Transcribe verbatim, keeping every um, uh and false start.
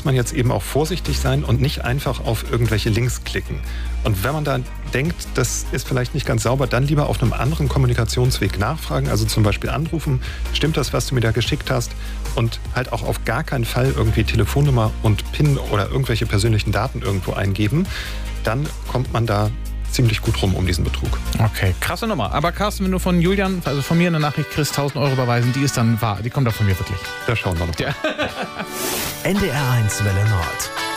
man jetzt eben auch vorsichtig sein und nicht einfach auf irgendwelche Links klicken. Und wenn man da denkt, das ist vielleicht nicht ganz sauber, dann lieber auf einem anderen Kommunikationsweg nachfragen, also zum Beispiel anrufen, stimmt das, was du mir da geschickt hast? Und halt auch auf gar keinen Fall irgendwie Telefonnummer und PIN oder irgendwelche persönlichen Daten irgendwo eingeben. Dann kommt man da ziemlich gut rum um diesen Betrug. Okay, krasse Nummer. Aber Carsten, wenn du von Julian, also von mir eine Nachricht kriegst, tausend Euro überweisen, die ist dann wahr. Die kommt doch von mir wirklich. Da schauen wir noch. Ja. N D R eins Welle Nord.